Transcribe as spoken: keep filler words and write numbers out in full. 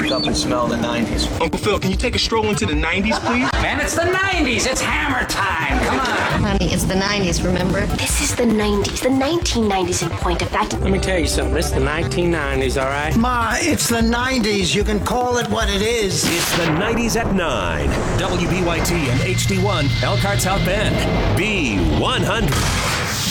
wake up and smell the nineties. Uncle Phil, can you take a stroll into the nineties, please? Man, it's the nineties. It's hammer time. Come on. Honey, it's the nineties, remember? This is the nineties, the nineteen nineties in point of fact. Let me tell you something. It's the nineteen nineties, all right? Ma, it's the nineties. You can call it what it is. It's the nineties at nine. W B Y T and H D one, Elkhart South Bend. B one hundred.